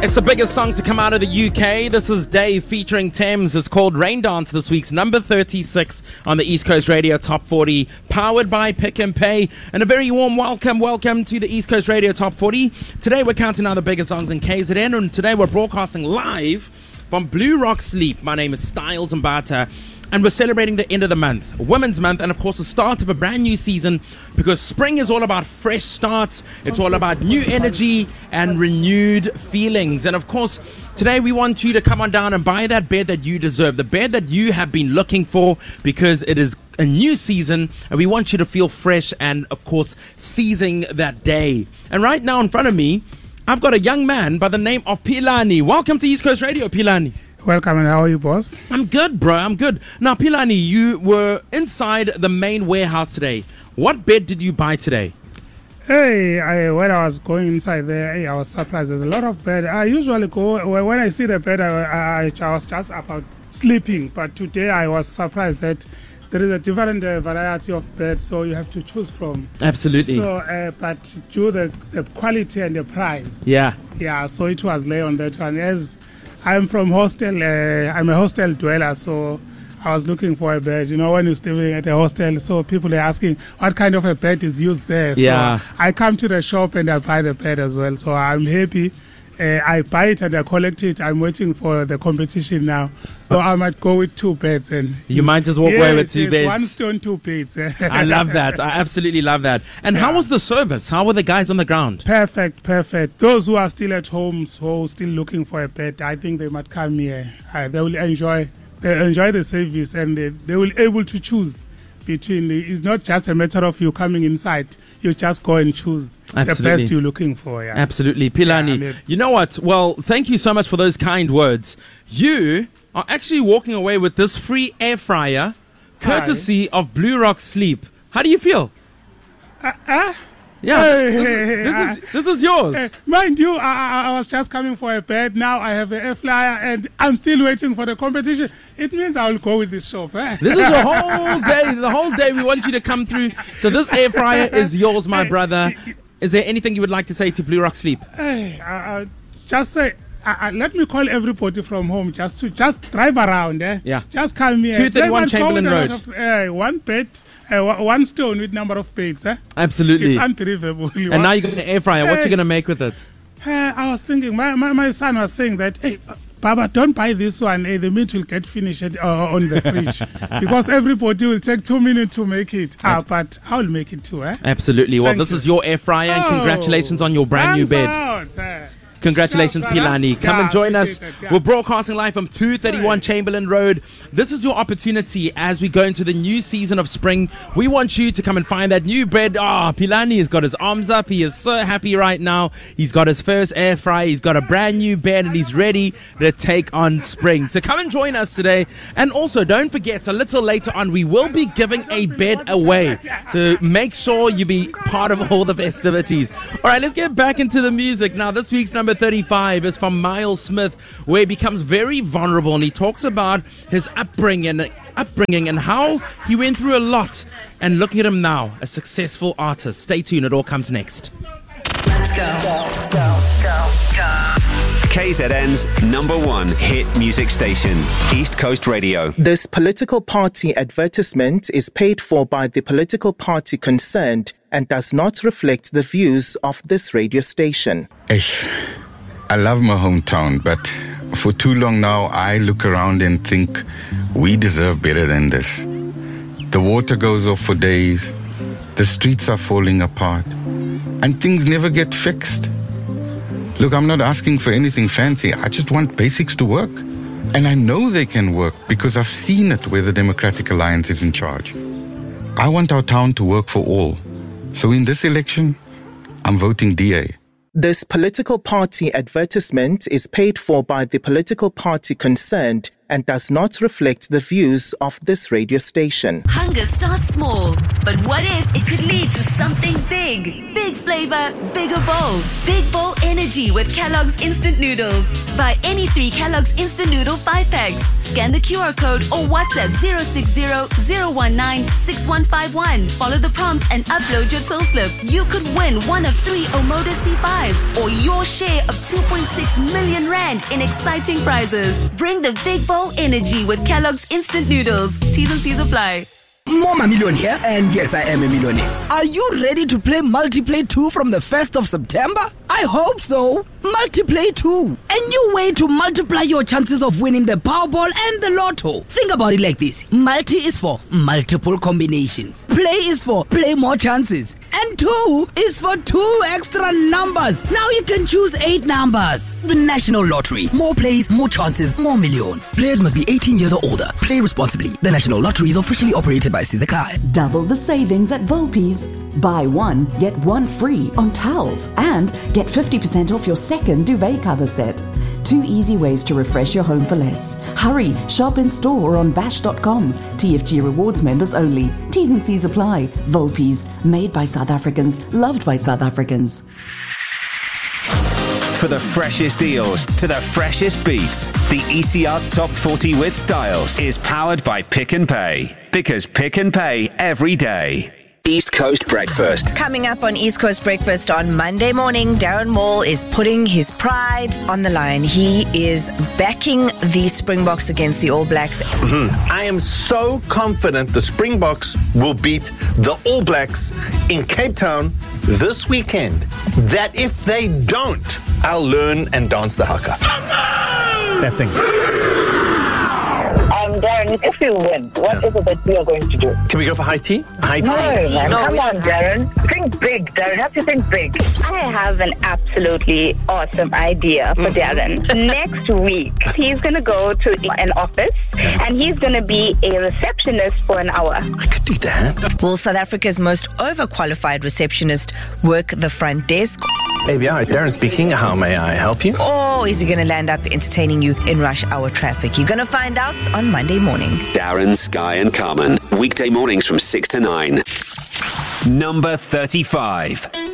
It's the biggest song to come out of the UK. This is Dave featuring Thames. It's called Rain Dance, this week's number 36 on the East Coast Radio Top 40, powered by Pick and Pay. And a very warm welcome to the East Coast Radio Top 40. Today we're counting down the biggest songs in KZN, and today we're broadcasting live from Blue Rock Sleep. My name is Styles Mbata. And we're celebrating the end of the month, Women's Month, and of course the start of a brand new season, because spring is all about fresh starts. It's all about new energy and renewed feelings. And of course, today we want you to come on down and buy that bed that you deserve, the bed that you have been looking for, because it is a new season and we want you to feel fresh and of course seizing that day. And right now in front of me, I've got a young man by the name of Philani. Welcome to East Coast Radio, Philani. Welcome, and how are you, boss? I'm good, bro. I'm good. Now, Philani, you were inside the main warehouse today. What bed did you buy today? When I was going inside there, I was surprised. There's a lot of bed. I usually go, when I see the bed, I was just about sleeping. But today I was surprised that there is a different variety of beds, so you have to choose from. Absolutely. So, but due the quality and the price. Yeah. Yeah, so it was lay on that one. As I'm from hostel, I'm a hostel dweller, so I was looking for a bed. You know, when you're staying at a hostel, so people are asking what kind of a bed is used there. Yeah. So I come to the shop and I buy the bed as well. So I'm happy. I buy it and I collect it. I'm waiting for the competition now. So I might go with two beds. And you might just walk away with two beds. One stone, two beds. I love that. I absolutely love that. And how was the service? How were the guys on the ground? Perfect. Those who are still at home, so still looking for a bed, I think they might come here. They will enjoy the service, and they will able to choose between. It's not just a matter of you coming inside. You just go and choose the best you're looking for. Yeah. Absolutely. Philani, you know what? Well, thank you so much for those kind words. You are actually walking away with this free air fryer, courtesy of Blue Rock Sleep. How do you feel? Yeah, this is yours. Mind you, I was just coming for a bed. Now I have an air fryer and I'm still waiting for the competition. It means I will go with this shop. This is your whole day. The whole day we want you to come through. So this air fryer is yours, my brother. Is there anything you would like to say to Blue Rock Sleep? Just say, let me call everybody from home just drive around. Yeah. Just come here. 231 Chamberlain Road. One bed. One stone with number of beds. Absolutely. It's unbelievable. And now you got an air fryer. What you going to make with it? I was thinking, my son was saying that, hey, Baba, don't buy this one. The meat will get finished on the fridge. Because everybody will take 2 minutes to make it. But I'll make it too. Absolutely. Well, this is your air fryer, and congratulations on your brand new bed. Congratulations, Philani. Come and join us. We're broadcasting live from 231 Chamberlain Road. This is your opportunity as we go into the new season of spring. We want you to come and find that new bed. Philani has got his arms up. He is so happy right now. He's got his first air fryer. He's got a brand new bed and he's ready to take on spring. So come and join us today. And also, don't forget, a little later on, we will be giving a bed away. So make sure you be part of all the festivities. All right, let's get back into the music. Now, this week's number 35 is from Miles Smith, where he becomes very vulnerable and he talks about his upbringing and how he went through a lot, and looking at him now, a successful artist. Stay tuned, it all comes next. Let's go. KZN's number one hit music station, East Coast Radio. This political party advertisement is paid for by the political party concerned and does not reflect the views of this radio station. I love my hometown, but for too long now, I look around and think we deserve better than this. The water goes off for days, the streets are falling apart, and things never get fixed. Look, I'm not asking for anything fancy. I just want basics to work. And I know they can work because I've seen it where the Democratic Alliance is in charge. I want our town to work for all. So in this election, I'm voting DA. This political party advertisement is paid for by the political party concerned and does not reflect the views of this radio station. Hunger starts small, but what if it could lead to something big? Big flavor, bigger bowl. Big Bowl Energy energy with Kellogg's Instant Noodles. Buy any 3 Kellogg's Instant Noodle 5-packs. Scan the QR code or WhatsApp 060-019-6151. Follow the prompts and upload your till slip. You could win one of 3 Omoda C5s or your share of 2.6 million rand in exciting prizes. Bring the big bowl energy with Kellogg's Instant Noodles. T's and C's apply. Mama Million here, and yes, I am a millionaire. Are you ready to play Multiplay 2 from the 1st of September? I hope so. Multiplay 2. A new way to multiply your chances of winning the Powerball and the Lotto. Think about it like this. Multi is for multiple combinations. Play is for play more chances. And 2 is for 2 extra numbers. Now you can choose 8 numbers. The National Lottery. More plays, more chances, more millions. Players must be 18 years or older. Play responsibly. The National Lottery is officially operated by Sizakai. Double the savings at Volpi's. Buy one, get one free on towels and get 50% off your second duvet cover set. 2 easy ways to refresh your home for less. Hurry, shop in store or on bash.com. TFG Rewards members only. T's and C's apply. Volpi's, made by South Africans, loved by South Africans. For the freshest deals to the freshest beats, the ECR Top 40 with Styles is powered by Pick n Pay. Because Pick n Pay every day. East Coast Breakfast. Coming up on East Coast Breakfast on Monday morning, Darren Moore is putting his pride on the line. He is backing the Springboks against the All Blacks. I am so confident the Springboks will beat the All Blacks in Cape Town this weekend that if they don't, I'll learn and dance the haka. That thing. Darren, if you win, what is it that we are going to do? Can we go for high tea? High tea? No, man, come on, Darren. Think big, Darren. Have to think big. I have an absolutely awesome idea for Darren. Next week, he's going to go to an office and he's going to be a receptionist for an hour. I could do that. Will South Africa's most overqualified receptionist work the front desk? ABI, Darren speaking. How may I help you? Or is he going to land up entertaining you in rush hour traffic? You're going to find out on Monday morning. Darren, Sky and Carmen. Weekday mornings from 6 to 9. Number 35.